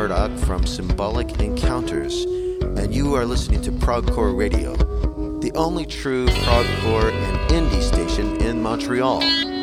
Murdoch from Symbolic Encounters, and you are listening to Progcore Radio, the only true progcore and indie station in Montreal.